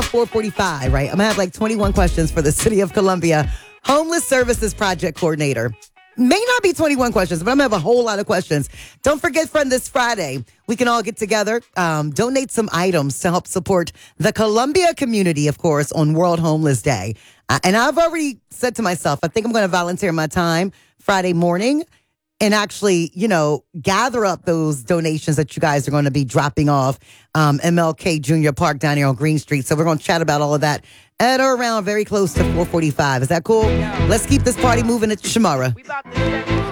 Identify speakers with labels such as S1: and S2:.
S1: 4:45, right? I'm going to have like 21 questions for the City of Columbia Homeless Services Project Coordinator. May not be 21 questions, but I'm going to have a whole lot of questions. Don't forget, friend, this Friday, we can all get together, donate some items to help support the Columbia community, of course, on World Homeless Day. And I've already said to myself, I think I'm going to volunteer my time Friday morning and actually, gather up those donations that you guys are going to be dropping off MLK Junior Park down here on Green Street. So we're going to chat about all of that at or around very close to 4:45. Is that cool? Let's keep this party moving at Shamara.